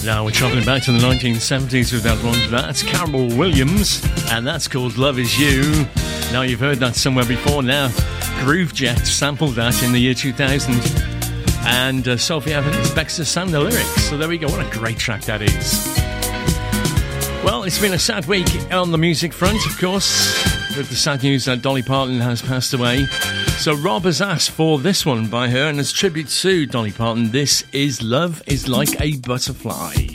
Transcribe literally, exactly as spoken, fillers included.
Now we're travelling back to the nineteen seventies with that one. That's Carol Williams, and that's called Love Is You. Now you've heard that somewhere before now. Groovejet sampled that in the year two thousand. And uh, Sophie Evans backs the Sander lyrics. So there we go, what a great track that is. Well, it's been a sad week on the music front, of course, with the sad news that Dolly Parton has passed away. So Rob has asked for this one by her, and as tribute to Dolly Parton, this is Love Is Like a Butterfly.